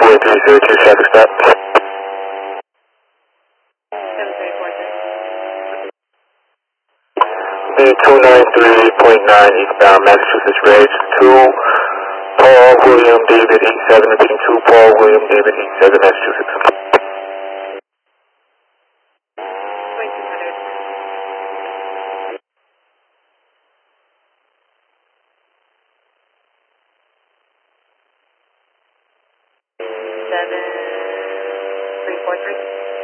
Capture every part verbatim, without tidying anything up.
four three zero two, traffic stop. seven three four three. B two nine three point nine, eastbound Massachusetts Ridge, two Paul William David eight seven, repeating two Paul William David eight seven, Massachusetts. twenty-two hundred. seven three four three.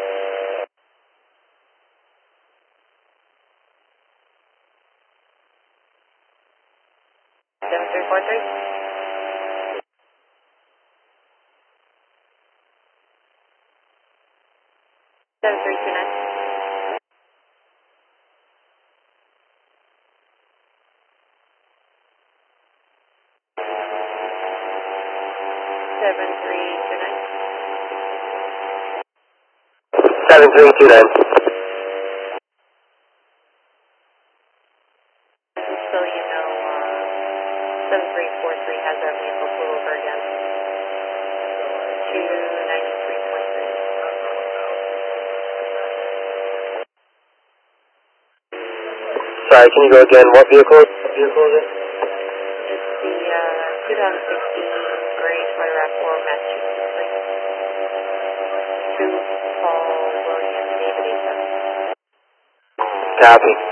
seven three four three. seven three two nine. seven three two nine. seven three two nine. Just so you know, uh, seven three four three has our vehicle pull over again. two ninety-three point three. Sorry, can you go again? What vehicle? What vehicle is it? It's the uh, twenty sixteen gray Toyota RAV four Massachusetts plate. two Paul William David eight seven. Copy.